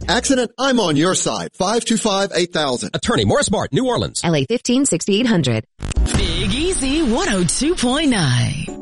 Accident? I'm on your side. 525-8000. Attorney Morris Bart, New Orleans. LA 15 6800. Big Easy 102.9.